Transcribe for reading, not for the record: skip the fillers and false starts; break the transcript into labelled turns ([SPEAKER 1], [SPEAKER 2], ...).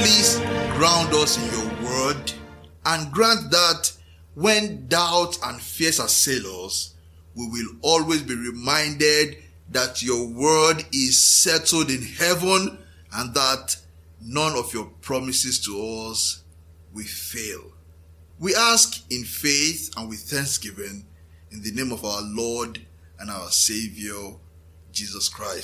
[SPEAKER 1] please ground us in your word and grant that when doubt and fears assail us, we will always be reminded that your word is settled in heaven and that none of your promises to us will fail. We ask in faith and with thanksgiving in the name of our Lord and our Savior, Jesus Christ.